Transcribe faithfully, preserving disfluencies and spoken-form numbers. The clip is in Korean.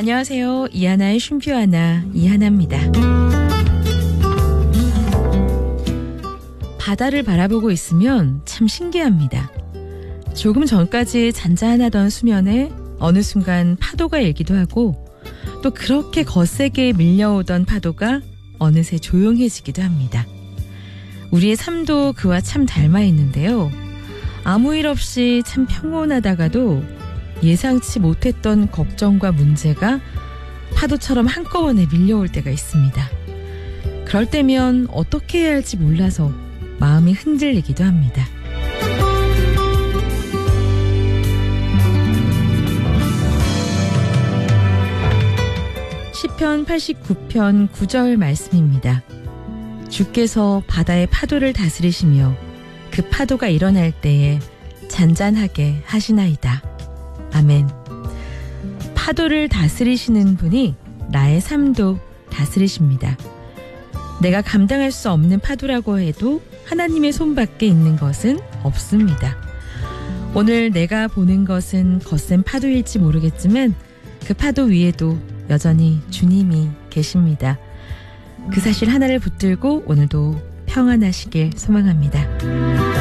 안녕하세요. 이하나의 쉼표 하나, 이하나입니다. 바다를 바라보고 있으면 참 신기합니다. 조금 전까지 잔잔하던 수면에 어느 순간 파도가 일기도 하고 또 그렇게 거세게 밀려오던 파도가 어느새 조용해지기도 합니다. 우리의 삶도 그와 참 닮아 있는데요. 아무 일 없이 참 평온하다가도 예상치 못했던 걱정과 문제가 파도처럼 한꺼번에 밀려올 때가 있습니다. 그럴 때면 어떻게 해야 할지 몰라서 마음이 흔들리기도 합니다. 시편 팔십구 편 구 절 말씀입니다. 주께서 바다의 파도를 다스리시며 그 파도가 일어날 때에 잔잔하게 하시나이다. 아멘. 파도를 다스리시는 분이 나의 삶도 다스리십니다. 내가 감당할 수 없는 파도라고 해도 하나님의 손밖에 있는 것은 없습니다. 오늘 내가 보는 것은 거센 파도일지 모르겠지만 그 파도 위에도 여전히 주님이 계십니다. 그 사실 하나를 붙들고 오늘도 평안하시길 소망합니다.